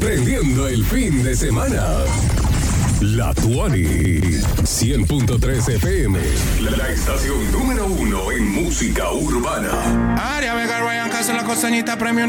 prendiendo el fin de semana. La Tuani, 100.3 FM, la estación número 1 en música urbana. Área Vega, Ryan Castro, la costeñita, premio